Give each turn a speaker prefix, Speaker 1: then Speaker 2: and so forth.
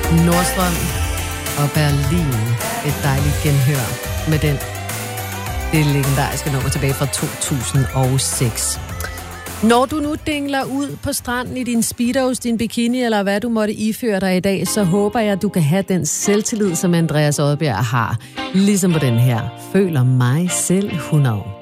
Speaker 1: Nordstrøm og Berlin. Et dejligt genhør med det legendariske nummer tilbage fra 2006. Når du nu dingler ud på stranden i din speedos, din bikini eller hvad du måtte iføre dig i dag, så håber jeg, at du kan have den selvtillid, som Andreas Odbjerg har. Ligesom på den her. Føler mig selv 100.